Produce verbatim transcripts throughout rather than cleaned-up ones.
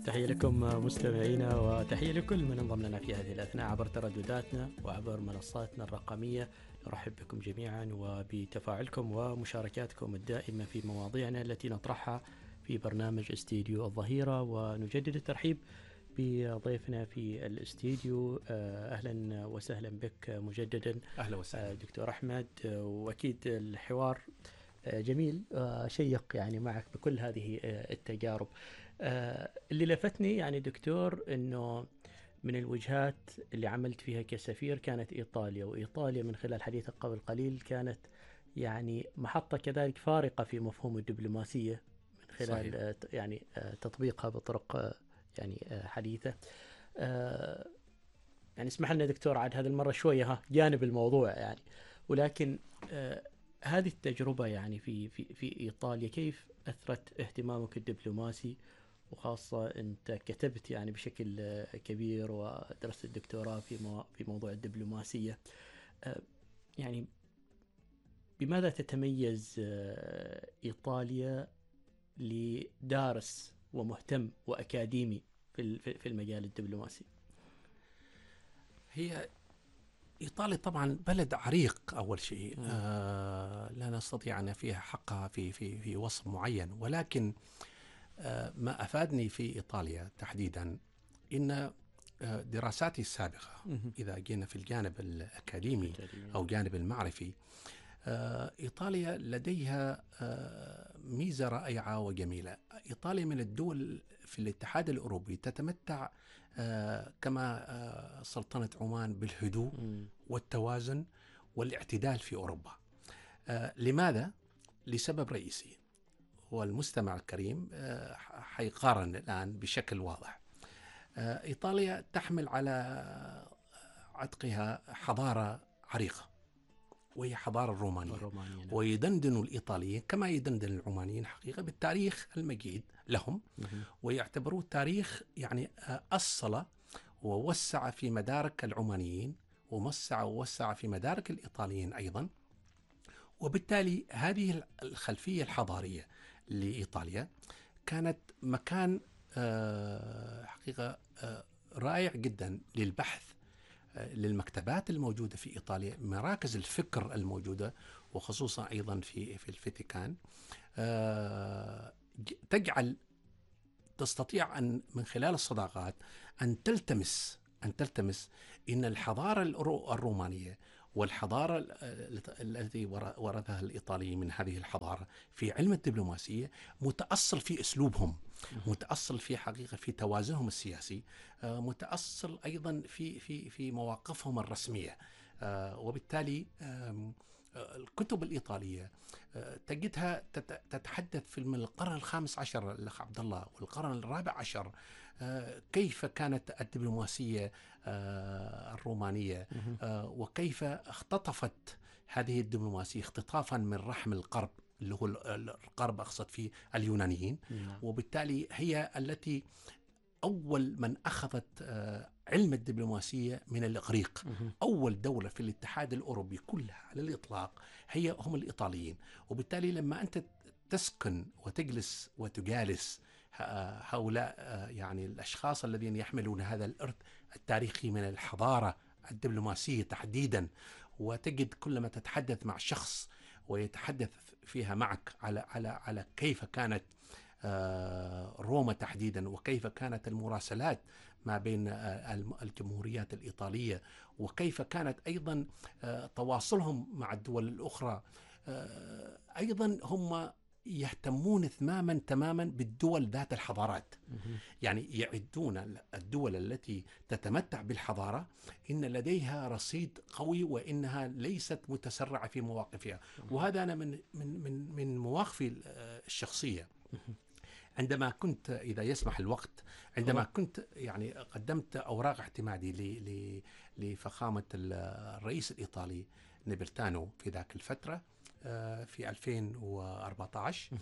تحية لكم مستمعينا، وتحية لكل من انضم لنا في هذه الأثناء عبر تردداتنا وعبر منصاتنا الرقمية. نرحب بكم جميعا وبتفاعلكم ومشاركاتكم الدائمة في مواضيعنا التي نطرحها في برنامج استديو الظهيرة. ونجدد الترحيب بضيفنا في الاستديو. أهلا وسهلا بك مجددا. أهلا وسهلا دكتور أحمد، وأكيد الحوار جميل شيق يعني معك بكل هذه التجارب. اللي لفتني يعني دكتور أنه من الوجهات اللي عملت فيها كسفير كانت إيطاليا، وإيطاليا من خلال حديثك قبل قليل كانت يعني محطة كذلك فارقة في مفهوم الدبلوماسية من خلال صحيح. يعني تطبيقها بطرق يعني حديثة. يعني اسمح لنا دكتور عاد هذه المرة شوية ها جانب الموضوع يعني، ولكن هذه التجربة يعني في في في إيطاليا كيف أثرت اهتمامك الدبلوماسي، وخاصة أنت كتبت يعني بشكل كبير ودرست الدكتوراه في مو في موضوع الدبلوماسية. يعني بماذا تتميز إيطاليا لدارس ومهتم وأكاديمي في في المجال الدبلوماسي؟ هي إيطاليا طبعا بلد عريق أول شيء، آه لا نستطيع أن فيها حقها في في في وصف معين، ولكن آه ما أفادني في إيطاليا تحديدا إن آه دراساتي السابقة إذا جينا في الجانب الأكاديمي أو جانب المعرفي، آه إيطاليا لديها آه ميزة رائعة وجميلة. إيطاليا من الدول في الاتحاد الأوروبي تتمتع آه كما آه سلطنة عمان بالهدوء والتوازن والاعتدال في أوروبا. آه لماذا؟ لسبب رئيسي، والمستمع الكريم آه حيقارن الآن بشكل واضح. آه إيطاليا تحمل على عتقها حضارة عريقة، وهي حضارة الرومانية، الرومانية نعم. ويدندن الإيطاليين كما يدندن العمانيين حقيقة بالتاريخ المجيد لهم، ويعتبروه تاريخ يعني أصل ووسع في مدارك العمانيين، ووسع ووسع في مدارك الإيطاليين أيضا. وبالتالي هذه الخلفية الحضارية لإيطاليا كانت مكان حقيقة رائع جدا للبحث، للمكتبات الموجودة في إيطاليا، مراكز الفكر الموجودة، وخصوصا أيضا في في الفاتيكان، تجعل تستطيع أن من خلال الصداقات أن تلتمس أن تلتمس إن الحضارة الرومانية والحضارة التي ورثها الإيطاليين من هذه الحضارة في علم الدبلوماسية متأصل في أسلوبهم، متأصل في حقيقة في توازنهم السياسي، متأصل أيضا في في في مواقفهم الرسمية. وبالتالي الكتب الإيطالية تجدها تتحدث في من القرن الخامس عشر الأخ عبد الله والقرن الرابع عشر كيف كانت الدبلوماسية الرومانية، وكيف اختطفت هذه الدبلوماسية اختطافا من رحم الغرب، اللي هو الغرب أقصد فيه اليونانيين. وبالتالي هي التي أول من أخذت علم الدبلوماسية من الإغريق. أول دولة في الاتحاد الأوروبي كلها على الإطلاق هي هم الإيطاليين. وبالتالي لما أنت تسكن وتجلس وتجالس هؤلاء يعني الأشخاص الذين يحملون هذا الإرث التاريخي من الحضارة الدبلوماسية تحديدا، وتجد كلما تتحدث مع شخص ويتحدث فيها معك على على على كيف كانت روما تحديدا، وكيف كانت المراسلات ما بين الجمهوريات الإيطالية، وكيف كانت أيضا تواصلهم مع الدول الأخرى. أيضا هم يهتمون تماما تماما بالدول ذات الحضارات، يعني يعدون الدول التي تتمتع بالحضارة إن لديها رصيد قوي وإنها ليست متسرعة في مواقفها. وهذا أنا من من من من مواقفي الشخصية عندما كنت، إذا يسمح الوقت، عندما كنت يعني قدمت أوراق اعتمادي لفخامة الرئيس الإيطالي نيبرتانو في ذاك الفترة في ألفين وأربعة عشر،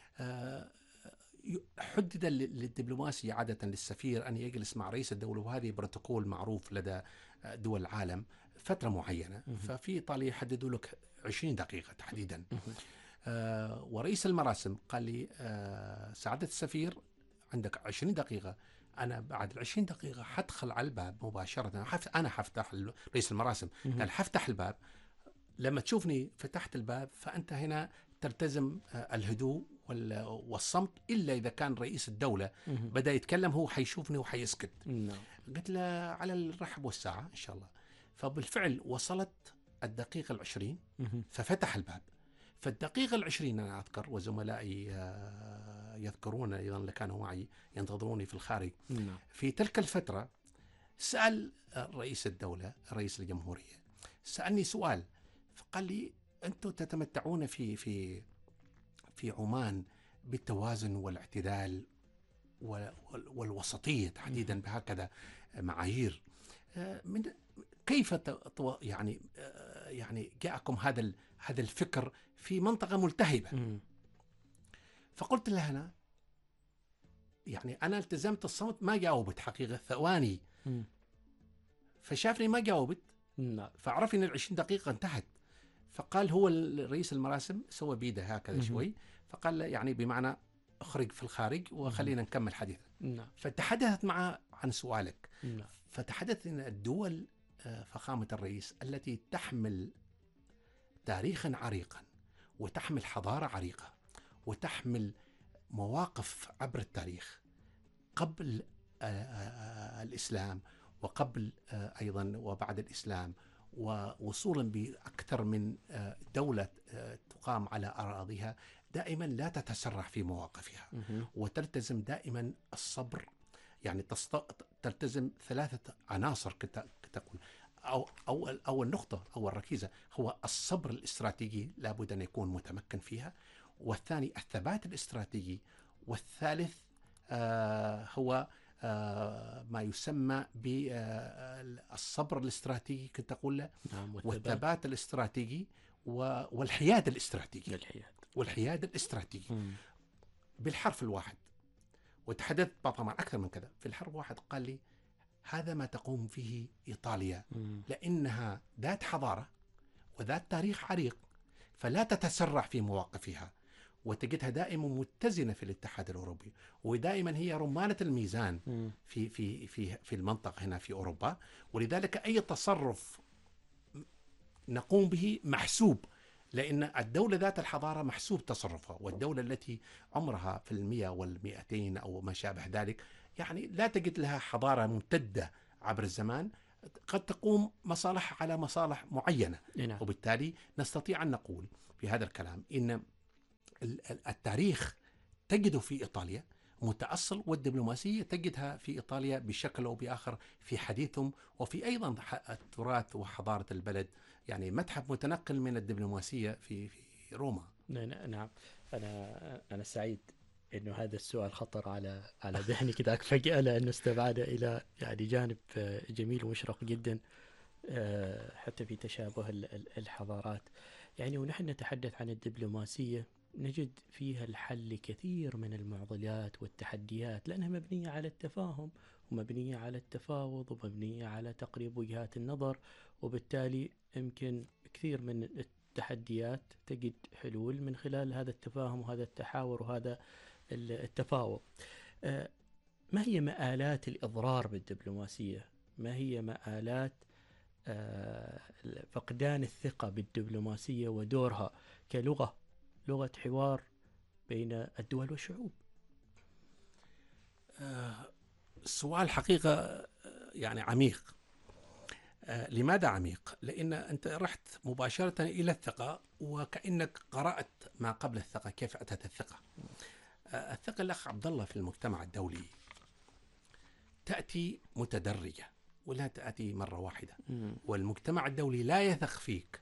حدد للدبلوماسي عادة للسفير أن يجلس مع رئيس الدولة، وهذه بروتوكول معروف لدى دول العالم، فترة معينة. ففي إيطاليا يحددوا لك عشرين دقيقة تحديدا. آه ورئيس المراسم قال لي آه سعادة السفير عندك عشرين دقيقة، أنا بعد العشرين دقيقة حدخل على الباب مباشرة. حف... أنا حفتح رئيس المراسم قال حفتح الباب. لما تشوفني فتحت الباب فأنت هنا تلتزم الهدوء والصمت، إلا إذا كان رئيس الدولة بدأ يتكلم هو حيشوفني وحيسكت. قلت له على الرحب والساعة إن شاء الله. فبالفعل وصلت الدقيقة العشرين ففتح الباب. فالدقيقة العشرين أنا أذكر، وزملائي يذكرون أيضا اللي كانوا معي ينتظروني في الخارج. في تلك الفترة سأل رئيس الدولة رئيس الجمهورية سألني سؤال، فقال لي أنتم تتمتعون في في في عمان بالتوازن والاعتدال والوسطية تحديدا بهكذا معايير، من كيف يعني يعني جاءكم هذا هذا الفكر في منطقة ملتهبة؟ فقلت له أنا يعني أنا التزمت الصمت، ما جاوبت حقيقة ثواني. فشافني ما جاوبت فعرف إن العشرين دقيقة انتهت. فقال هو رئيس المراسم سوى بيده هكذا شوي، فقال يعني بمعنى اخرج في الخارج وخلينا نكمل حديثنا. فتحدثت معه عن سؤالك. فتحدث ان الدول فخامة الرئيس التي تحمل تاريخا عريقا وتحمل حضارة عريقة وتحمل مواقف عبر التاريخ قبل الإسلام وقبل أيضا وبعد الإسلام، ووصولا بأكثر من دولة تقام على أراضيها، دائما لا تتسرع في مواقفها وتلتزم دائما الصبر. يعني تلتزم ثلاثة عناصر كتقول، أو أول أول نقطة أول ركيزة هو الصبر الاستراتيجي، لابد أن يكون متمكن فيها. والثاني الثبات الاستراتيجي. والثالث آه هو آه ما يسمى بالصبر الاستراتيجي كنت أقول له، نعم، والثبات الاستراتيجي والحياد الاستراتيجي الحياد. والحياد الاستراتيجي مم. بالحرف الواحد. وتحدثت طبعا أكثر من كذا. في الحرف الواحد قال لي هذا ما تقوم فيه إيطاليا، مم. لأنها ذات حضارة وذات تاريخ عريق، فلا تتسرع في مواقفها، وتجدها دائما متزنة في الاتحاد الأوروبي، ودائما هي رمانة الميزان في في في في المنطقة هنا في أوروبا. ولذلك أي تصرف نقوم به محسوب، لأن الدولة ذات الحضارة محسوب تصرفها. والدولة التي عمرها في المئة والمئتين أو ما شابه ذلك يعني لا تجد لها حضارة ممتدة عبر الزمان، قد تقوم مصالح على مصالح معينة. نعم. وبالتالي نستطيع أن نقول في هذا الكلام إن التاريخ تجده في إيطاليا متأصل، والدبلوماسية تجدها في إيطاليا بشكل أو بآخر في حديثهم، وفي أيضا التراث وحضارة البلد. يعني متحف متنقل من الدبلوماسية في في روما. نعم. أنا أنا سعيد إنه هذا السؤال خطر على على ذهني كذاك فجأة، لأنه استبعد إلى يعني جانب جميل ومشرق جدا حتى في تشابه الحضارات. يعني ونحن نتحدث عن الدبلوماسية نجد فيها الحل لكثير من المعضلات والتحديات، لأنها مبنية على التفاهم ومبنية على التفاوض ومبنية على تقريب وجهات النظر، وبالتالي يمكن كثير من التحديات تجد حلول من خلال هذا التفاهم وهذا التحاور وهذا التفاوض. ما هي مآلات الإضرار بالدبلوماسية؟ ما هي مآلات فقدان الثقة بالدبلوماسية ودورها كلغة لغة حوار بين الدول والشعوب؟ السؤال حقيقة يعني عميق. لماذا عميق؟ لأن أنت رحت مباشرة إلى الثقة، وكأنك قرأت ما قبل الثقة كيف أتت الثقة. الثقة الأخ عبد الله في المجتمع الدولي تأتي متدرجة ولا تأتي مرة واحدة. والمجتمع الدولي لا يثق فيك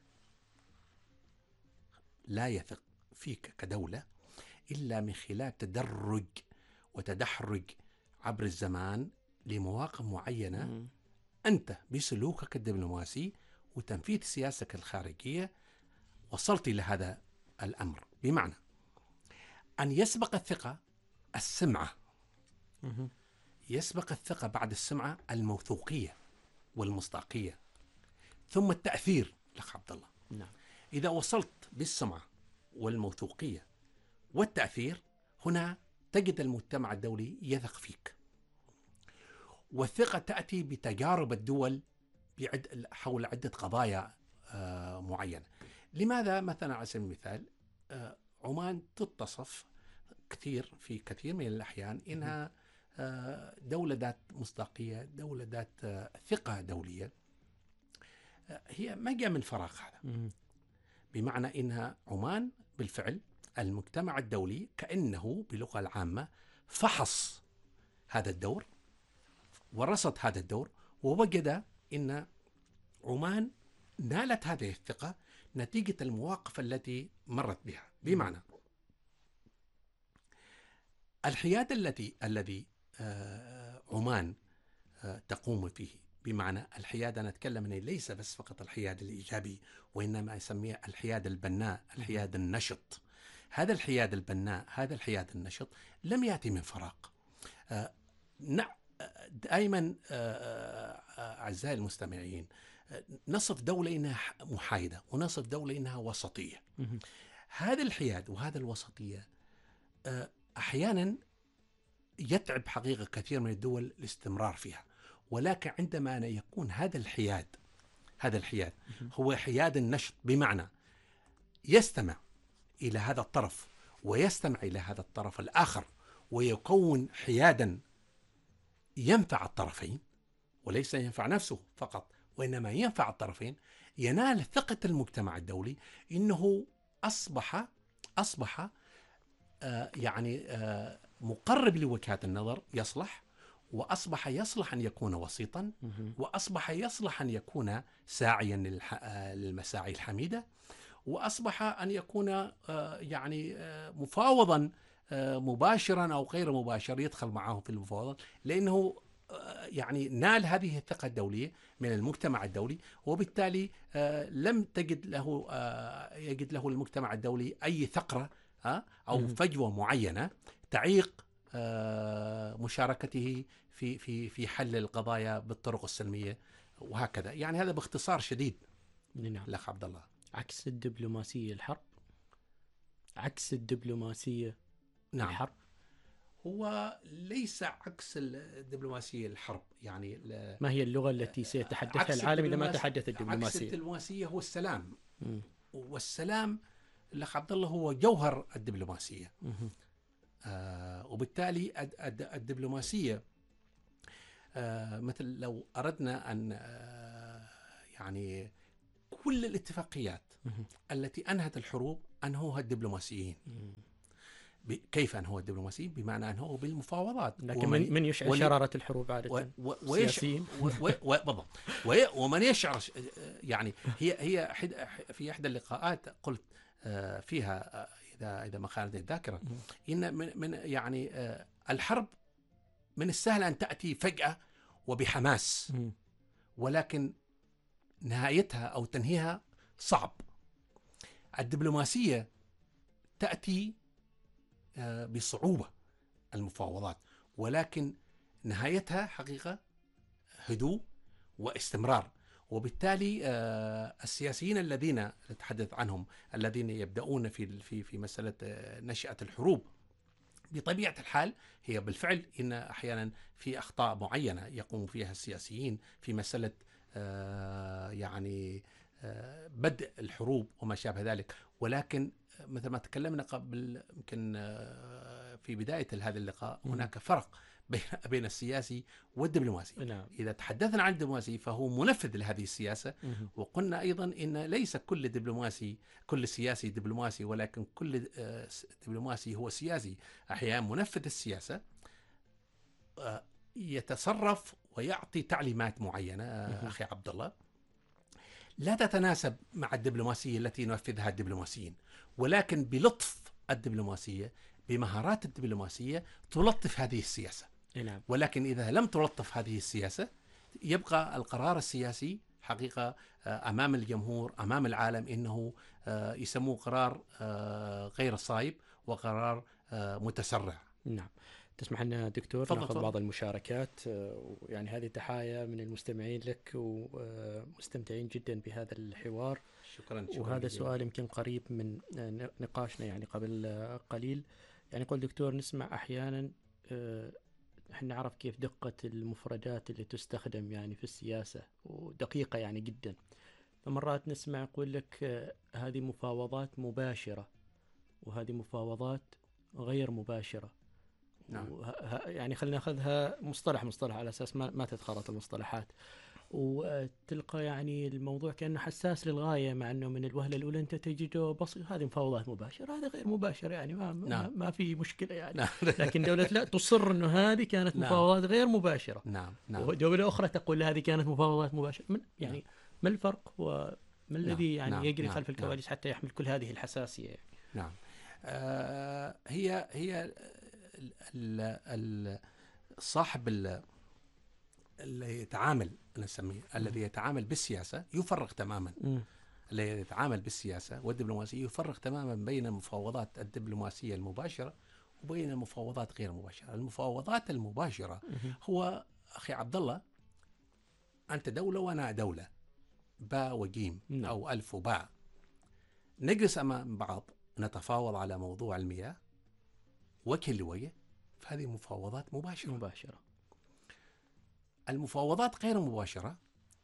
لا يثق فيك كدولة إلا من خلال تدرج وتدحرج عبر الزمان لمواقف معينة. م. أنت بسلوكك الدبلوماسي وتنفيذ سياستك الخارجية وصلت إلى هذا الأمر، بمعنى أن يسبق الثقة السمعة. م. يسبق الثقة بعد السمعة الموثوقية والمصداقية، ثم التأثير. لك عبد الله، نعم. إذا وصلت بالسمعة والموثوقية والتأثير، هنا تجد المجتمع الدولي يثق فيك. والثقة تأتي بتجارب الدول بعد حول عدة قضايا آه، معينة. لماذا مثلا على سبيل المثال آه، عمان تتصف كثير في كثير من الأحيان إنها آه، دولة ذات مصداقية، دولة ذات آه، ثقة دولية. آه، هي ما جاء من فراغ هذا، بمعنى إنها عمان بالفعل المجتمع الدولي كأنه باللغة العامة فحص هذا الدور ورصد هذا الدور، ووجد إن عمان نالت هذه الثقة نتيجة المواقف التي مرت بها. بمعنى الحياد التي الذي آه، عمان آه، تقوم فيه، بمعنى الحياد أنا أتكلم عنه ليس بس فقط الحياد الإيجابي، وإنما يسميه الحياد البناء، الحياد النشط. هذا الحياد البناء، هذا الحياد النشط لم يأتي من فراغ. آه، دائما أعزائي المستمعين نصف دولة إنها محايدة ونصف دولة إنها وسطية. هذا الحياد وهذا الوسطية أحيانا يتعب حقيقة كثير من الدول الاستمرار فيها، ولكن عندما يكون هذا الحياد هذا الحياد هو حياد النشط، بمعنى يستمع إلى هذا الطرف ويستمع إلى هذا الطرف الآخر ويكون حيادا ينفع الطرفين، وليس ينفع نفسه فقط وإنما ينفع الطرفين، ينال ثقة المجتمع الدولي إنه أصبح أصبح آه يعني آه مقرب لوجهات النظر، يصلح، وأصبح يصلح أن يكون وسيطا، وأصبح يصلح أن يكون ساعيا للمساعي الحميدة، وأصبح أن يكون آه يعني آه مفاوضا آه مباشرا أو غير مباشر، يدخل معه في المفاوضات، لأنه يعني نال هذه الثقة الدولية من المجتمع الدولي، وبالتالي لم تجد له يجد له المجتمع الدولي أي ثغرة أو فجوة معينة تعيق مشاركته في في في حل القضايا بالطرق السلمية وهكذا. يعني هذا باختصار شديد. نعم. الأخ عبد الله، عكس الدبلوماسية الحرب، عكس الدبلوماسية نعم. الحرب هو ليس عكس الدبلوماسية الحرب. يعني ما هي اللغة التي سيتحدثها العالم إذا ما تحدث الدبلوماسية؟ عكس الدبلوماسية هو السلام. م. والسلام الأخ عبد الله هو جوهر الدبلوماسية. آه وبالتالي الدبلوماسية آه مثل لو أردنا أن آه يعني كل الاتفاقيات م. التي أنهت الحروب أنهوها الدبلوماسيين. م. كيف أنهوا الدبلوماسيين؟ بمعنى أنهوا بالمفاوضات. لكن من, من يشعر ولي شرارة الحروب عادة؟ السياسيين. بالضبط. ومن يشعر يعني هي هي في إحدى اللقاءات قلت فيها إذا إذا ما خانت الذاكرة إن من من يعني الحرب من السهل أن تأتي فجأة وبحماس، ولكن نهايتها أو تنهيها صعب. الدبلوماسية تأتي بصعوبة المفاوضات، ولكن نهايتها حقيقة هدوء واستمرار. وبالتالي السياسيين الذين نتحدث عنهم الذين يبدأون في في في مسألة نشأة الحروب بطبيعة الحال هي بالفعل إن أحيانا في أخطاء معينة يقوم فيها السياسيين في مسألة يعني بدء الحروب وما شابه ذلك. ولكن مثل ما تكلمنا قبل يمكن في بداية هذا اللقاء هناك فرق بين بين السياسي والدبلوماسي. نعم. إذا تحدثنا عن الدبلوماسي فهو منفذ لهذه السياسة، وقلنا أيضا إن ليس كل دبلوماسي كل سياسي دبلوماسي، ولكن كل دبلوماسي هو سياسي. أحيانا منفذ السياسة يتصرف ويعطي تعليمات معينة أخي عبد الله لا تتناسب مع الدبلوماسية التي ينفذها الدبلوماسيين، ولكن بلطف الدبلوماسية بمهارات الدبلوماسية تلطف هذه السياسة. نعم. ولكن إذا لم تلطف هذه السياسة يبقى القرار السياسي حقيقة أمام الجمهور أمام العالم إنه يسموه قرار غير صائب وقرار متسرع. نعم. تسمح لنا دكتور فضل ناخذ فضل. بعض المشاركات، يعني هذه تحايا من المستمعين لك ومستمتعين جدا بهذا الحوار. شكرا, شكرا وهذا جدا. سؤال يمكن قريب من نقاشنا يعني قبل قليل. يعني قول دكتور نسمع أحيانا آه، احنا نعرف كيف دقة المفردات اللي تستخدم يعني في السياسة ودقيقة يعني جدا. فمرات نسمع يقول لك آه، هذه مفاوضات مباشرة وهذه مفاوضات غير مباشرة. نعم. وه- يعني خلينا ناخذها مصطلح مصطلح على أساس ما, ما تتخلط المصطلحات. وتلقى يعني الموضوع كأنه حساس للغاية، مع أنه من الوهلة الأولى أنت تجده بسيط، هذه مفاوضات مباشرة هذا غير مباشرة يعني ما, ما, نعم. ما في مشكلة يعني. نعم. لكن دولة لا تصر أنه هذه كانت نعم. مفاوضات غير مباشرة، نعم. نعم. ودولة أخرى تقول هذه كانت مفاوضات مباشرة. من يعني نعم. ما الفرق وما الذي يعني نعم. يجري نعم. خلف نعم. الكواليس حتى يحمل كل هذه الحساسية يعني؟ نعم. آه هي هي ال- ال- ال- صاحب ال- اللي يتعامل، أنا أسميه الذي يتعامل بالسياسة يفرق تماما. مم. الذي يتعامل بالسياسة والدبلوماسية يفرق تماما بين المفاوضات الدبلوماسية المباشرة وبين المفاوضات غير المباشرة. المفاوضات المباشرة مم. هو أخي عبد الله، أنت دولة وأنا دولة، باء وجيم نعم. أو ألف وباء، نجلس أمام بعض نتفاوض على موضوع المياه وجه لوجه، فهذه مفاوضات مباشرة. مباشرة. المفاوضات غير مباشرة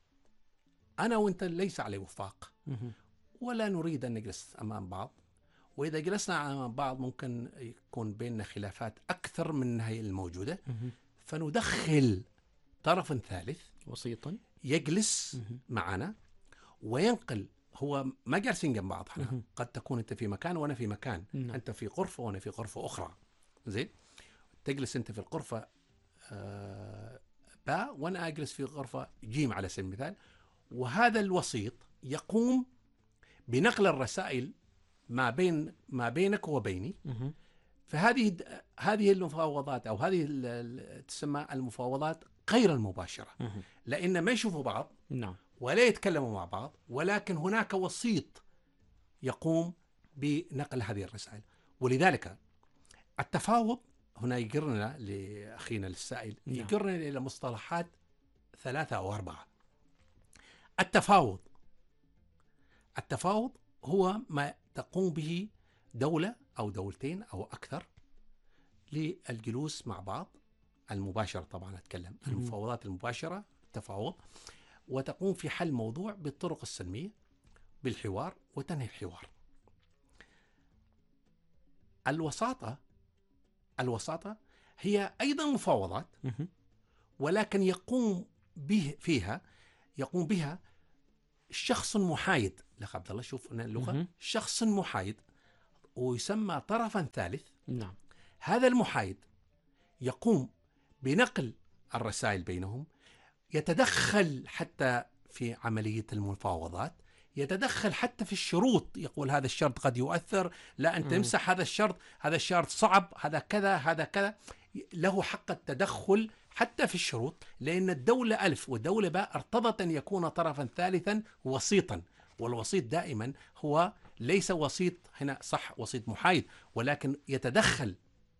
أنا وأنت ليس عليه وفاق مم. ولا نريد أن نجلس أمام بعض، وإذا جلسنا أمام بعض ممكن يكون بيننا خلافات أكثر من هي الموجودة، مم. فندخل طرف ثالث وسيطا يجلس مم. معنا وينقل. هو ما جالسين جنب بعض احنا، مم. قد تكون انت في مكان وانا في مكان، نعم. انت في غرفه وانا في غرفه اخرى، زين، تجلس انت في الغرفه آه باء وانا اجلس في غرفه جيم على سبيل المثال، وهذا الوسيط يقوم بنقل الرسائل ما بين ما بينك وبيني. مم. فهذه هذه المفاوضات او هذه ال- ال- تسمى المفاوضات غير المباشره، مم. لان ما يشوفوا بعض نعم. ولا يتكلموا مع بعض، ولكن هناك وسيط يقوم بنقل هذه الرسائل. ولذلك التفاوض هنا يجرنا لأخينا السائل، نعم. يجرنا إلى مصطلحات ثلاثة أو أربعة. التفاوض التفاوض هو ما تقوم به دولة أو دولتين أو أكثر للجلوس مع بعض، المباشرة طبعا أتكلم، مم. المفاوضات المباشرة التفاوض، وتقوم في حل موضوع بالطرق السلمية بالحوار وتنهي الحوار. الوساطة الوساطة هي أيضا مفاوضات، مم. ولكن يقوم به فيها يقوم بها شخص محايد. لك عبد الله شوف هنا اللغة، مم. شخص محايد ويسمى طرفا ثالث. نعم. هذا المحايد يقوم بنقل الرسائل بينهم، يتدخل حتى في عملية المفاوضات، يتدخل حتى في الشروط، يقول هذا الشرط قد يؤثر، لا أنت مم. امسح هذا الشرط، هذا الشرط صعب، هذا كذا هذا كذا. له حق التدخل حتى في الشروط، لأن الدولة ألف والدولة باء ارتضت أن يكون طرفا ثالثا وسيطا. والوسيط دائما هو ليس وسيط هنا صح وسيط محايد، ولكن يتدخل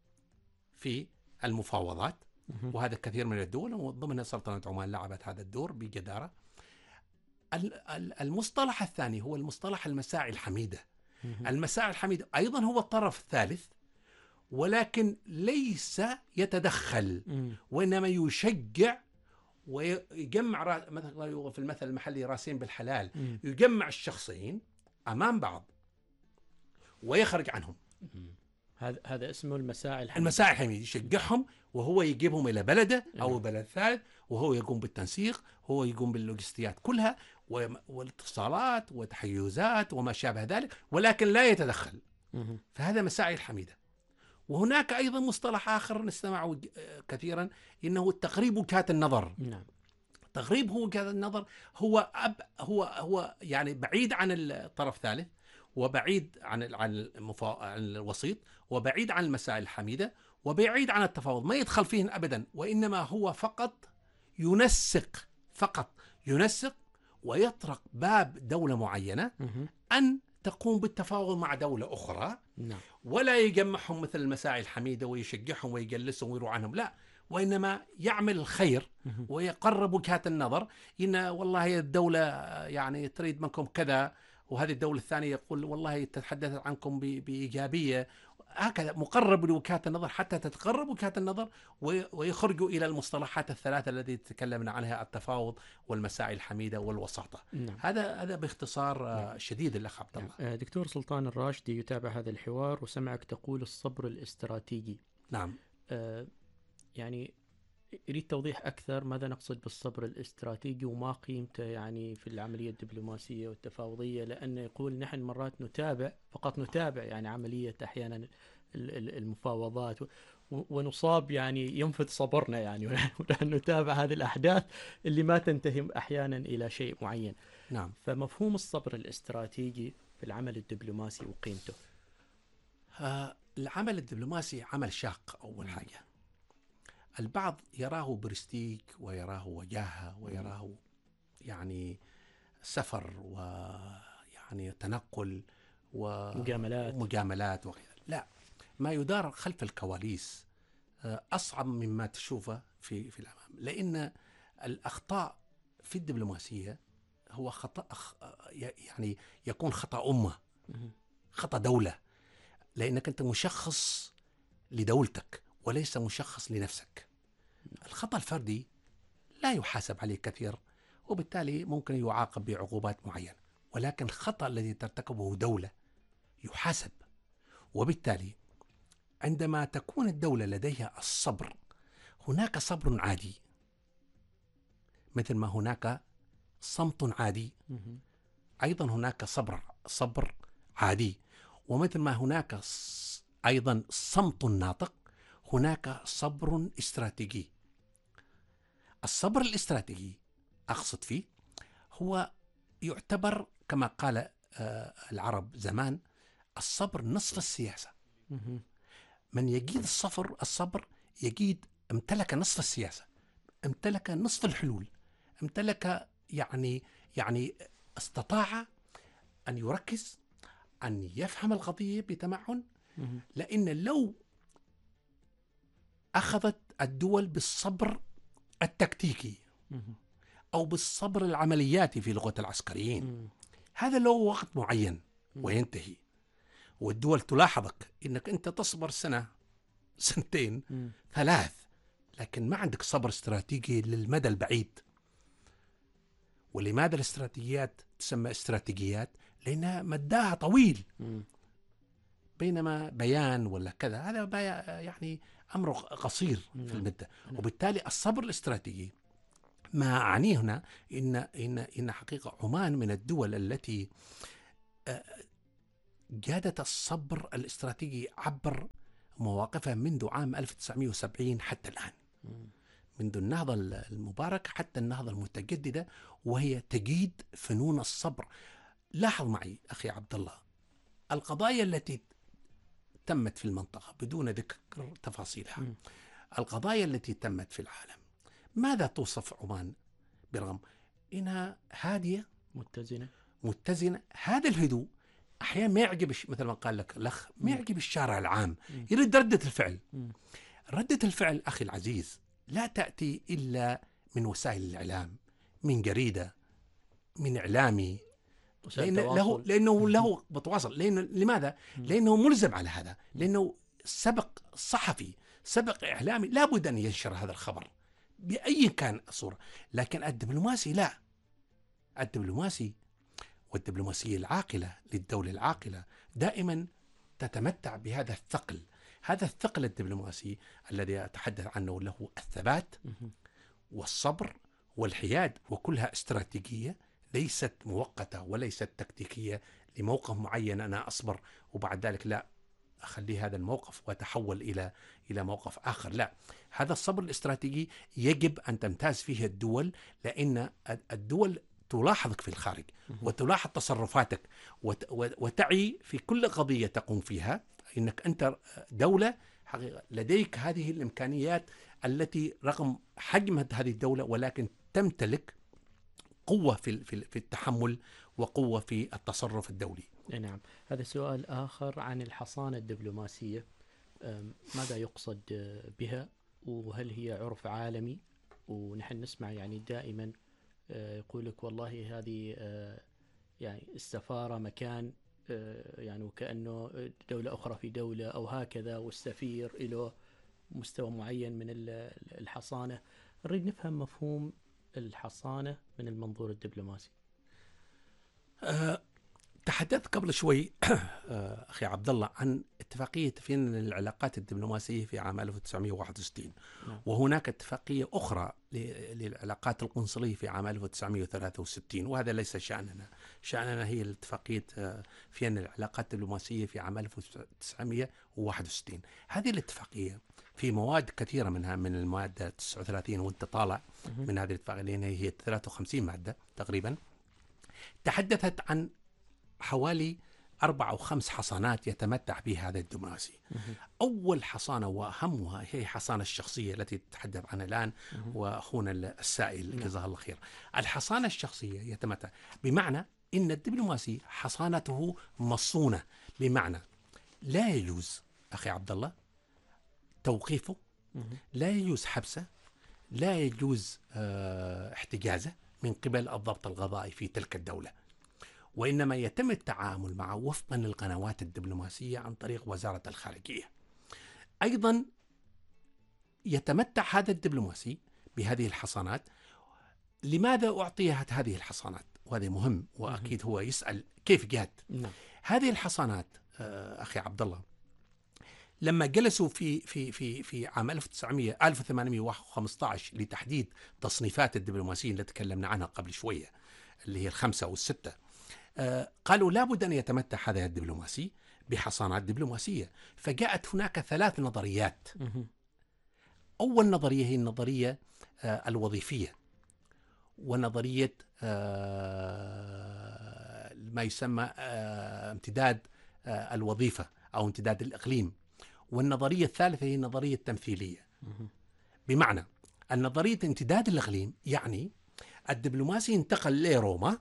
في المفاوضات. مم. وهذا كثير من الدول وضمنها سلطنة عمان لعبت هذا الدور بجدارة. ال- ال- المصطلح الثاني هو المصطلح المساعي الحميدة. مم. المساعي الحميدة أيضا هو الطرف الثالث، ولكن ليس يتدخل، مم. وإنما يشجع ويجمع را- مثلا في المثل المحلي راسين بالحلال، مم. يجمع الشخصين أمام بعض ويخرج عنهم. مم. هذا هذا اسمه المساعي الحميدة. المساعي الحميدة يشجعهم وهو يجيبهم إلى بلده أو نعم. بلد ثالث، وهو يقوم بالتنسيق، هو يقوم باللوجستيات كلها و- والاتصالات وتحيزات وما شابه ذلك، ولكن لا يتدخل. مم. فهذا مساعي الحميدة. وهناك أيضا مصطلح آخر نسمعه ج- كثيرا، إنه التقريب وجهات النظر. نعم. تقريب هو وجهات النظر هو أب هو هو يعني بعيد عن الطرف الثالث، وبعيد عن ال- عن المفا... عن الوسيط، وبعيد عن المسائل الحميدة، وبعيد عن التفاوض، ما يدخل فيهن أبدا، وإنما هو فقط ينسق فقط ينسق ويطرق باب دولة معينة مم. أن تقوم بالتفاوض مع دولة أخرى، نعم. ولا يجمعهم مثل المساعي الحميدة ويشجعهم ويجلسهم ويروح عنهم، لا، وإنما يعمل الخير مم. ويقرب وجهات النظر. إن والله الدولة يعني تريد منكم كذا، وهذه الدولة الثانية يقول والله تتحدث عنكم ب- بإيجابية. هكذا مقرب لوجهات النظر حتى تتقرب وجهات النظر ويخرجوا إلى المصطلحات الثلاثة التي تكلمنا عنها: التفاوض والمساعي الحميدة والوساطة. نعم. هذا هذا باختصار نعم. شديد الأخ عبد الله. نعم. دكتور سلطان الراشدي يتابع هذا الحوار وسمعك تقول الصبر الاستراتيجي. نعم. آه يعني يريد توضيح أكثر ماذا نقصد بالصبر الاستراتيجي وما قيمته يعني في العملية الدبلوماسية والتفاوضية، لأنه يقول نحن مرات نتابع فقط نتابع يعني عملية أحيانا المفاوضات ونصاب يعني ينفذ صبرنا يعني نتابع هذه الأحداث اللي ما تنتهي أحيانا إلى شيء معين. نعم. فمفهوم الصبر الاستراتيجي في العمل الدبلوماسي وقيمته. آه العمل الدبلوماسي عمل شاق أول حاجة. البعض يراه برستيج ويراه وجاهة ويراه يعني سفر ويعني تنقل ومجاملات ومجاملات وغيره. لا، ما يدار خلف الكواليس أصعب مما تشوفه في في الأمام، لأن الأخطاء في الدبلوماسية هو خطأ يعني يكون خطأ أمة، خطأ دولة، لأنك أنت مشخص لدولتك وليس مشخص لنفسك. الخطأ الفردي لا يحاسب عليه كثير وبالتالي ممكن يعاقب بعقوبات معينة، ولكن الخطأ الذي ترتكبه دولة يحاسب. وبالتالي عندما تكون الدولة لديها الصبر، هناك صبر عادي مثل ما هناك صمت عادي، أيضا هناك صبر صبر عادي، ومثل ما هناك أيضا صمت ناطق هناك صبر استراتيجي. الصبر الاستراتيجي أقصد فيه هو يعتبر كما قال العرب زمان: الصبر نصف السياسة. من يجيد الصبر الصبر يجيد امتلك نصف السياسة، امتلك نصف الحلول، امتلك يعني يعني استطاع أن يركز، أن يفهم القضية بتمعن. لأن لو أخذت الدول بالصبر التكتيكي أو بالصبر العملياتي في لغة العسكريين، هذا له وقت معين وينتهي، والدول تلاحظك إنك أنت تصبر سنة سنتين ثلاث، لكن ما عندك صبر استراتيجي للمدى البعيد. ولماذا الاستراتيجيات تسمى استراتيجيات؟ لأنها مداها طويل، بينما بيان ولا كذا هذا يعني أمر قصير في المدة. وبالتالي الصبر الاستراتيجي ما أعنيه هنا إن إن إن حقيقة عمان من الدول التي جادت الصبر الاستراتيجي عبر مواقفها منذ عام ألف وتسعمائة وسبعين حتى الآن، منذ النهضة المباركة حتى النهضة المتجددة، وهي تجيد فنون الصبر. لاحظ معي أخي عبد الله، القضايا التي تمت في المنطقة بدون ذكر تفاصيلها، القضايا التي تمت في العالم، ماذا توصف عمان؟ برغم إنها هادية متزنة متزنة، هذا الهدوء أحيانا ما يعجبش، مثل ما قال لك الأخ، ما يعجب الشارع العام، يريد ردة الفعل. ردة الفعل أخي العزيز لا تأتي إلا من وسائل الإعلام، من جريدة، من إعلامي، لأن له لأنه له بتواصل. لأنه لماذا؟ لأنه ملزم على هذا، لأنه سبق صحفي، سبق إعلامي، لابد أن ينشر هذا الخبر بأي كان الصورة. لكن الدبلوماسي لا، الدبلوماسي والدبلوماسية العاقلة للدولة العاقلة دائما تتمتع بهذا الثقل، هذا الثقل الدبلوماسي الذي أتحدث عنه له الثبات والصبر والحياد، وكلها استراتيجية ليست مؤقتة وليست تكتيكية لموقف معين أنا أصبر وبعد ذلك لا أخلي هذا الموقف وأتحول إلى إلى موقف آخر. لا، هذا الصبر الاستراتيجي يجب أن تمتاز فيه الدول، لأن الدول تلاحظك في الخارج وتلاحظ تصرفاتك وتعي في كل قضية تقوم فيها إنك أنت دولة حقيقة لديك هذه الإمكانيات التي رغم حجم هذه الدولة ولكن تمتلك قوة في في التحمل وقوة في التصرف الدولي. نعم. هذا سؤال آخر عن الحصانة الدبلوماسية، ماذا يقصد بها؟ وهل هي عرف عالمي؟ ونحن نسمع يعني دائما يقول لك والله هذه يعني السفارة مكان يعني وكأنه دولة أخرى في دولة أو هكذا، والسفير له مستوى معين من الحصانة. نريد نفهم مفهوم الحصانة من المنظور الدبلوماسي. أه تحدثت قبل شوي أخي عبد الله عن اتفاقية فين العلاقات الدبلوماسية في عام ألف وتسعمائة وواحد وستين، نعم. وهناك اتفاقية أخرى للعلاقات القنصلية في عام ألف وتسعمائة وثلاثة وستين، وهذا ليس شأننا. شأننا هي الاتفاقية فين العلاقات الدبلوماسية في عام ألف وتسعمائة وواحد وستين. هذه الاتفاقية في مواد كثيرة منها، من المادة تسعة وثلاثين وانت طالع من هذه الاتفاقية لأن هي ثلاثة وخمسين مادة تقريبا، تحدثت عن حوالي أربع أو خمس حصانات يتمتع بها هذا الدبلوماسي. أول حصانة وأهمها هي حصانة الشخصية التي تتحدث عنها الآن وأخونا السائل جزاه الله خير. الحصانة الشخصية يتمتع بمعنى إن الدبلوماسي حصانته مصونة، بمعنى لا يجوز أخي عبد الله توقيفه، لا يجوز حبسه، لا يجوز اه احتجازه من قبل الضبط القضائي في تلك الدولة، وإنما يتم التعامل معه وفقا للقنوات الدبلوماسية عن طريق وزارة الخارجية. أيضا يتمتع هذا الدبلوماسي بهذه الحصانات. لماذا أعطيت هذه الحصانات؟ وهذا مهم، وأكيد هو يسأل كيف جات هذه الحصانات. أخي عبد الله، لما جلسوا في في في في عام ألف وثمانمائة وخمسة عشر لتحديد تصنيفات الدبلوماسيين اللي تكلمنا عنها قبل شوية، اللي هي الخمسة والستة، آه قالوا لابد أن يتمتع هذا الدبلوماسي بحصانات دبلوماسية. فجاءت هناك ثلاث نظريات. أول نظرية هي النظرية آه الوظيفية، ونظرية آه ما يسمى آه امتداد آه الوظيفة أو امتداد الإقليم. والنظرية الثالثة هي النظرية التمثيلية. بمعنى النظرية امتداد الإقليم يعني الدبلوماسي انتقل لروما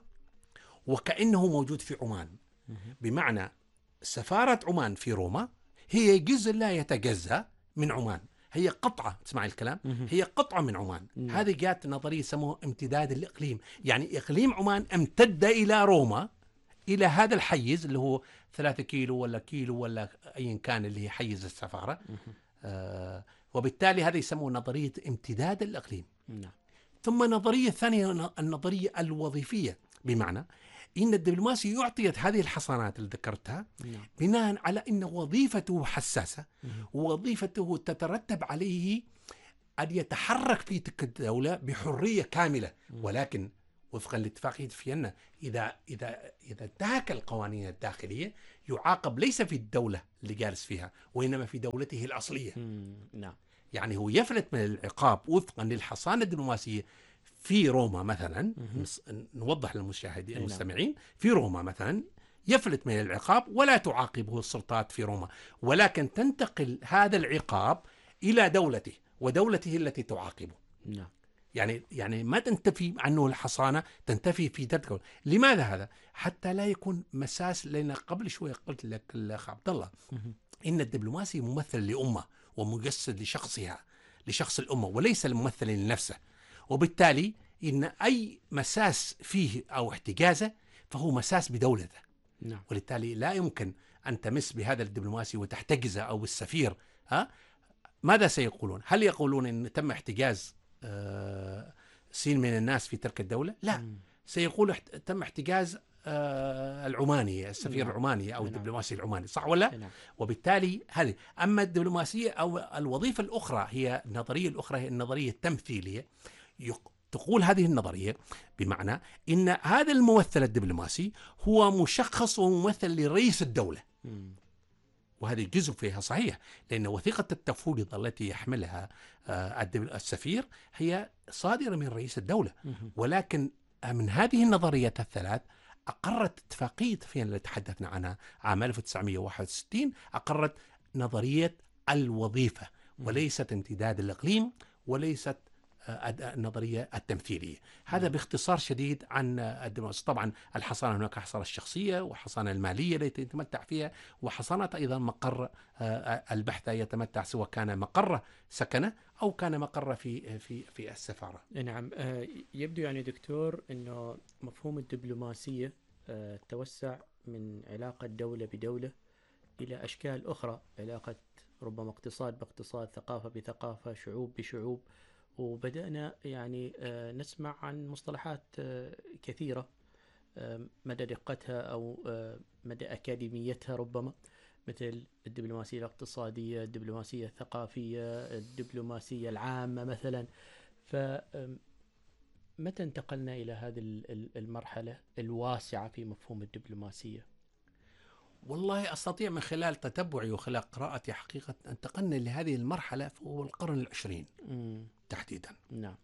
وكأنه موجود في عمان، بمعنى سفارة عمان في روما هي جزء لا يتجزأ من عمان، هي قطعة، تسمع الكلام، هي قطعة من عمان. هذه جاءت نظرية يسموها امتداد الإقليم، يعني إقليم عمان امتد إلى روما، إلى هذا الحيز اللي هو ثلاثة كيلو ولا كيلو ولا أي كان اللي هي حيز السفارة. آه وبالتالي هذا يسموه نظرية امتداد الإقليم. ثم نظرية ثانية النظرية الوظيفية، بمعنى إن الدبلوماسي يعطيت هذه الحصانات اللي ذكرتها بناء على أن وظيفته حساسة، ووظيفته تترتب عليه أن يتحرك في تلك الدولة بحرية كاملة، ولكن وفقا لاتفاقية فيينا إذا إذا إذا انتهك القوانين الداخلية يعاقب ليس في الدولة اللي جالس فيها وإنما في دولته الأصلية. نعم. يعني هو يفلت من العقاب وفقا للحصانة الدبلوماسية في روما مثلا. نوضح للمشاهدين المستمعين، في روما مثلا يفلت من العقاب ولا تعاقبه السلطات في روما، ولكن تنتقل هذا العقاب إلى دولته ودولته التي تعاقبه. نعم. يعني يعني ما تنتفي عنه الحصانة، تنتفي في تلك. لماذا هذا؟ حتى لا يكون مساس، لأن قبل شوي قلت لك الأخ عبد الله إن الدبلوماسي ممثل لأمة ومجسد لشخصها، لشخص الأمة، وليس الممثل لنفسه، وبالتالي إن أي مساس فيه أو احتجازه فهو مساس بدولته. نعم. ولذلك لا يمكن أن تمس بهذا الدبلوماسي وتحتجزه أو السفير. ها ماذا سيقولون؟ هل يقولون إن تم احتجاز آه سين من الناس في تلك الدولة؟ لا. م. سيقول احت... تم احتجاز آه العماني، السفير. نعم. العماني أو. نعم. الدبلوماسي العماني، صح ولا؟ نعم. وبالتالي هذه. أما الدبلوماسية أو الوظيفة الأخرى هي النظرية الأخرى، هي النظرية التمثيلية. يق... تقول هذه النظرية بمعنى إن هذا الممثل الدبلوماسي هو مشخص وممثل لرئيس الدولة. م. وهذا جزء فيها صحيح، لأن وثيقة التفويض التي يحملها السفير هي صادرة من رئيس الدولة. ولكن من هذه النظريات الثلاث أقرت اتفاقية فيينا اللي تحدثنا عنها عام ألف وتسعمائة وواحد وستين، أقرت نظرية الوظيفة وليست امتداد الإقليم وليست النظرية التمثيلية. هذا باختصار شديد عن الدبلوماسية. طبعا الحصانة هناك حصانة الشخصية وحصانة المالية التي يتمتع فيها، وحصانة أيضا مقر البحث يتمتع سواء كان مقره سكنه أو كان مقره في في في السفارة. نعم. يبدو يعني دكتور أنه مفهوم الدبلوماسية آه، توسع من علاقة دولة بدولة إلى أشكال أخرى، علاقة ربما اقتصاد باقتصاد، ثقافة بثقافة، شعوب بشعوب. وبدأنا يعني آه، نسمع عن مصطلحات آه، كثيرة آه، مدى دقتها أو آه، مدى أكاديميتها ربما، مثل الدبلوماسية الاقتصادية، الدبلوماسية الثقافية، الدبلوماسية العامة مثلا. فمتى انتقلنا إلى هذه المرحلة الواسعة في مفهوم الدبلوماسية؟ والله أستطيع من خلال تتبعي وخلال قراءتي حقيقة أن انتقلنا لهذه المرحلة في القرن العشرين مم. تحديدا. نعم.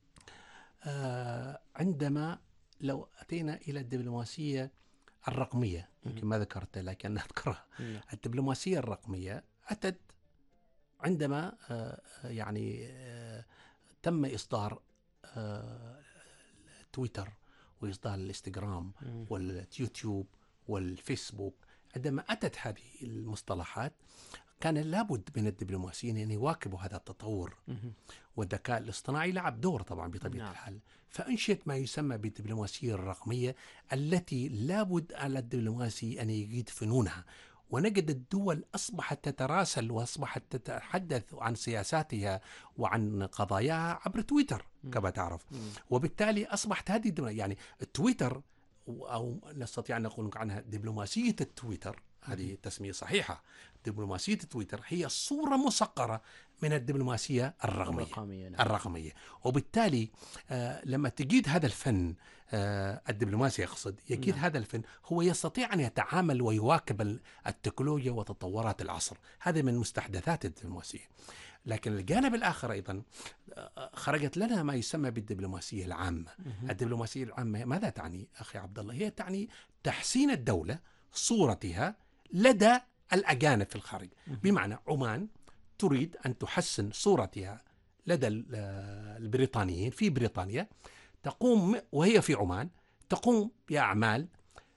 آه عندما لو أتينا إلى الدبلوماسية الرقمية، يمكن ما ذكرت لكن أذكرها. نعم. الدبلوماسية الرقمية أتت عندما آه يعني آه تم إصدار آه تويتر وإصدار الانستغرام مم. واليوتيوب والفيسبوك. عندما أتت هذه المصطلحات كان لابد من الدبلوماسيين أن يواكبوا هذا التطور، مم. والذكاء الاصطناعي لعب دور طبعا بطبيعة نعم. الحال. فأنشئت ما يسمى بالدبلوماسية الرقمية، التي لابد على الدبلوماسي أن يجيد فنونها. ونجد الدول أصبحت تتراسل وأصبحت تتحدث عن سياساتها وعن قضاياها عبر تويتر كما تعرف. مم. وبالتالي أصبحت هذه الدبلوماسية يعني التويتر، أو نستطيع أن نقول عنها دبلوماسية التويتر، هذه تسمية صحيحة. دبلوماسية تويتر هي صورة مصغرة من الدبلوماسية الرقمية الرقمية. نعم. الرقمية. وبالتالي آه لما تجيد هذا الفن، آه الدبلوماسي يقصد يجيد نعم. هذا الفن، هو يستطيع أن يتعامل ويواكب التكنولوجيا وتطورات العصر. هذا من مستحدثات الدبلوماسية. لكن الجانب الآخر أيضا خرجت لنا ما يسمى بالدبلوماسية العامة. مم. الدبلوماسية العامة ماذا تعني أخي عبد الله؟ هي تعني تحسين الدولة صورتها لدى الأجانب في الخارج. مم. بمعنى عمان تريد أن تحسن صورتها لدى البريطانيين في بريطانيا، تقوم وهي في عمان تقوم بأعمال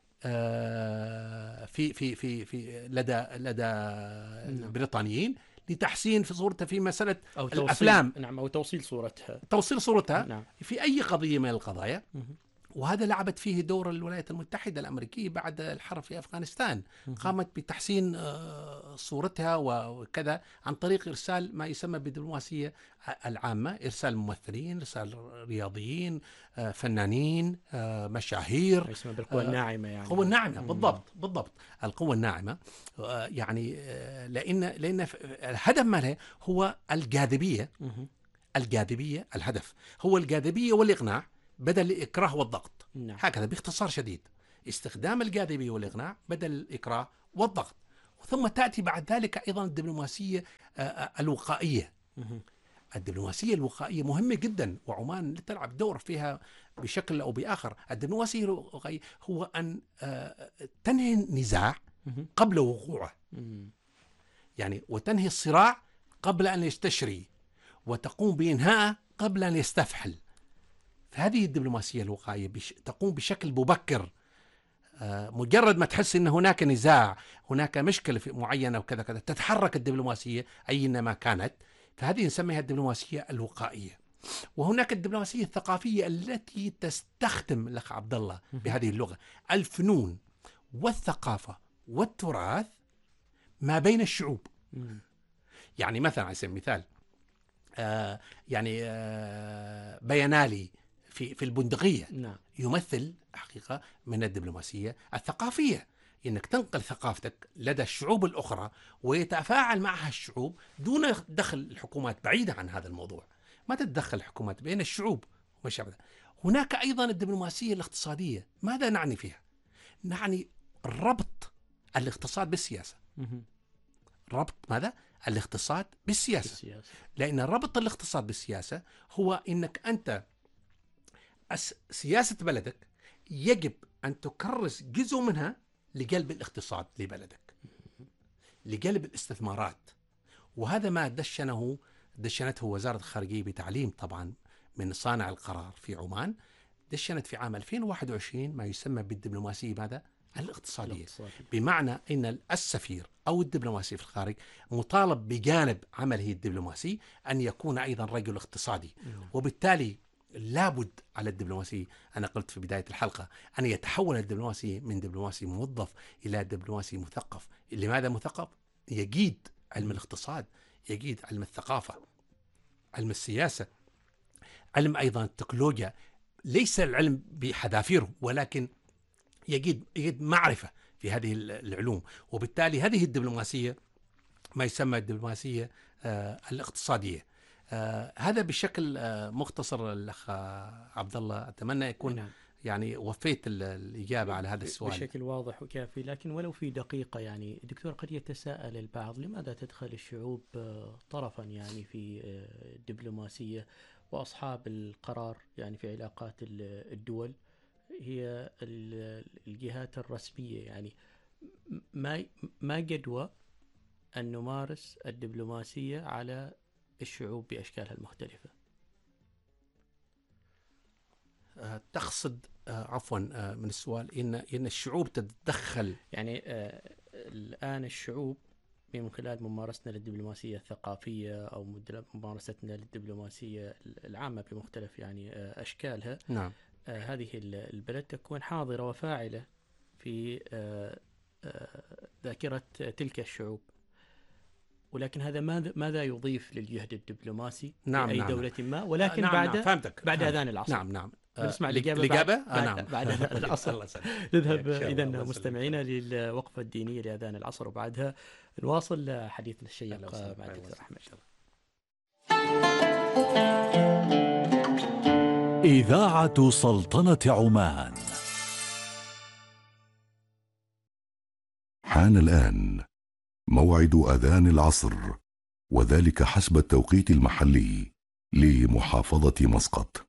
في في في في لدى لدى البريطانيين لتحسين في صورتها في مسألة أو الأفلام. نعم. أو توصيل صورتها. توصيل صورتها نعم. في أي قضية من القضايا. مم. وهذا لعبت فيه دور الولايات المتحدة الأمريكية بعد الحرب في أفغانستان. قامت بتحسين صورتها وكذا عن طريق إرسال ما يسمى بالدبلوماسية العامة، إرسال ممثلين، إرسال رياضيين، فنانين، مشاهير. ما يسمى بالقوة الناعمة يعني. القوة الناعمة بالضبط بالضبط القوة الناعمة. يعني لأن لأن الهدف منها هو الجاذبية. مم. الجاذبية الهدف هو الجاذبية والإقناع بدل الإكراه والضغط. نعم. هكذا باختصار شديد، استخدام الجاذبية والإقناع بدل الإكراه والضغط. ثم تأتي بعد ذلك أيضا الدبلوماسية الوقائية. مم. الدبلوماسية الوقائية مهمة جدا، وعمان تلعب دور فيها بشكل أو بآخر. الدبلوماسية الوقائية هو أن تنهي النزاع قبل وقوعه، مم. يعني وتنهي الصراع قبل أن يستشري، وتقوم بإنهاءه قبل أن يستفحل. فهذه الدبلوماسية الوقائية بش... تقوم بشكل مبكر. آه مجرد ما تحس أن هناك نزاع، هناك مشكلة معينة وكذا كذا، تتحرك الدبلوماسية أينما كانت. فهذه نسميها الدبلوماسية الوقائية. وهناك الدبلوماسية الثقافية التي تستخدم الأخ عبد الله بهذه اللغة الفنون والثقافة والتراث ما بين الشعوب. مم. يعني مثلا على سبيل المثال آه يعني آه بيانالي في في البندقية. نعم. يمثل حقيقة من الدبلوماسية الثقافية، إنك تنقل ثقافتك لدى الشعوب الأخرى ويتفاعل معها الشعوب دون دخل الحكومات. بعيدة عن هذا الموضوع، ما تتدخل الحكومات بين الشعوب وما شابه. هناك أيضا الدبلوماسية الاقتصادية. ماذا نعني فيها؟ نعني ربط الاقتصاد بالسياسة. مم. ربط ماذا؟ الاقتصاد بالسياسة. بالسياسة. لأن ربط الاقتصاد بالسياسة هو إنك أنت سياسة بلدك يجب أن تكرس جزء منها لقلب الاقتصاد لبلدك، لقلب الاستثمارات. وهذا ما دشنه دشنته وزارة الخارجية بتعليم طبعا من صانع القرار في عمان. دشنت في عام ألفين وواحد وعشرين ما يسمى بالدبلوماسية ماذا؟ الاقتصادية. الاقتصادي. بمعنى أن السفير أو الدبلوماسي في الخارج مطالب بجانب عمله الدبلوماسي أن يكون أيضا رجل اقتصادي. نعم. وبالتالي لابد على الدبلوماسي، أنا قلت في بداية الحلقة، أن يتحول الدبلوماسي من دبلوماسي موظف إلى دبلوماسي مثقف. لماذا مثقف؟ يجيد علم الاقتصاد، يجيد علم الثقافة، علم السياسة، علم أيضا التكنولوجيا، ليس العلم بحذافيره، ولكن يجد يجد معرفة في هذه العلوم. وبالتالي هذه الدبلوماسية ما يسمى الدبلوماسية آه الاقتصادية. آه هذا بشكل آه مختصر الأخ عبد الله، أتمنى يكون نعم. يعني وفيت الإجابة على هذا السؤال بشكل واضح وكافي، لكن ولو في دقيقة يعني دكتور، قد يتساءل البعض لماذا تدخل الشعوب طرفا يعني في الدبلوماسية، وأصحاب القرار يعني في علاقات الدول هي الجهات الرسمية، يعني ما ما جدوى أن نمارس الدبلوماسية على الشعوب بأشكالها المختلفة؟ تقصد عفوا من السؤال ان ان الشعوب تتدخل، يعني آه الان الشعوب من خلال ممارستنا للدبلوماسيه الثقافيه او ممارستنا للدبلوماسيه العامه بمختلف يعني آه اشكالها، نعم، آه هذه البلد تكون حاضره وفاعله في آه آه ذاكره تلك الشعوب، ولكن هذا ماذا ماذا يضيف للجهد الدبلوماسي نعم لأي نعم دولة ما، ولكن نعم بعد نعم فهمتك بعد فهمتك. أذان العصر. نعم نعم بنسمع آه الإجابة الإجابة بعد, آه بعد, نعم. بعد أذان العصر. الله يسلمك. نذهب إن شاء الله. إذن الله مستمعين يسلمك. للوقفة الدينية لأذان العصر، وبعدها نواصل حديثنا الشيق مع الدكتور أحمد. إذاعة سلطنة عمان. حان الآن موعد أذان العصر، وذلك حسب التوقيت المحلي لمحافظة مسقط.